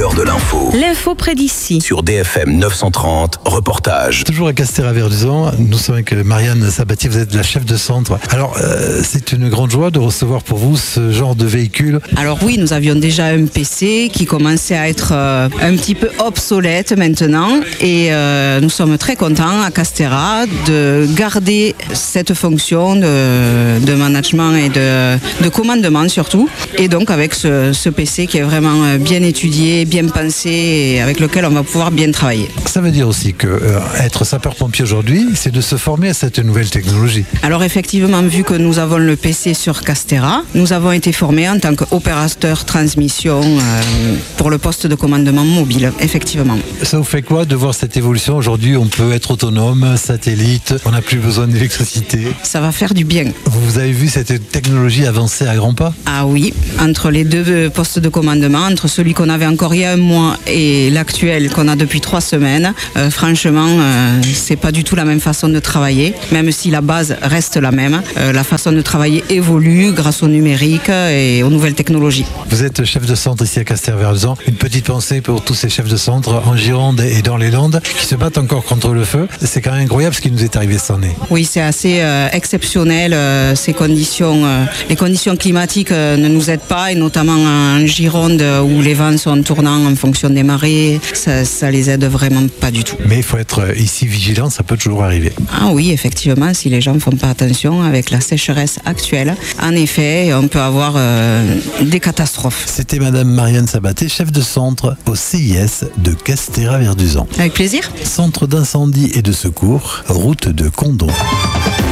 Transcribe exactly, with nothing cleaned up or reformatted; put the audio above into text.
l'heure de l'info. L'info près d'ici. Sur D F M neuf cent trente, reportage. Toujours à Castéra-Verduzan, nous sommes avec Marianne Sabatier, vous êtes la chef de centre. Alors, euh, c'est une grande joie de recevoir pour vous ce genre de véhicule. Alors oui, nous avions déjà un P C qui commençait à être euh, un petit peu obsolète maintenant et euh, nous sommes très contents à Castéra de garder cette fonction de, de management et de, de commandement surtout. Et donc avec ce, ce P C qui est vraiment bien étudié, bien pensé et avec lequel on va pouvoir bien travailler. Ça veut dire aussi que euh, être sapeur-pompier aujourd'hui, c'est de se former à cette nouvelle technologie. Alors effectivement, vu que nous avons le P C sur Castéra, nous avons été formés en tant qu'opérateur transmission euh, pour le poste de commandement mobile, effectivement. Ça vous fait quoi de voir cette évolution? Aujourd'hui, on peut être autonome, satellite, on n'a plus besoin d'électricité. Ça va faire du bien. Vous avez vu cette technologie avancer à grands pas? Ah oui, entre les deux postes de commandement, entre celui qu'on avait encore il y a un mois et l'actuel qu'on a depuis trois semaines, euh, franchement, euh, c'est pas du tout la même façon de travailler, même si la base reste la même. Euh, la façon de travailler évolue grâce au numérique et aux nouvelles technologies. Vous êtes chef de centre ici à Castéra-Verduzan. Une petite pensée pour tous ces chefs de centre en Gironde et dans les Landes qui se battent encore contre le feu. C'est quand même incroyable ce qui nous est arrivé cette année. Oui, c'est assez euh, exceptionnel. Euh, ces conditions, euh, les conditions climatiques euh, ne nous aident pas, et notamment en Gironde euh, où les vents sont tournants en fonction des marées, ça, ça les aide vraiment pas du tout. Mais il faut être ici vigilant, ça peut toujours arriver. Ah oui, effectivement, si les gens ne font pas attention avec la sécheresse actuelle, en effet, on peut avoir euh, des catastrophes. C'était Madame Marianne Sabatier, chef de centre au C I S de Castéra-Verduzan. Avec plaisir. Centre d'incendie et de secours, route de Condon.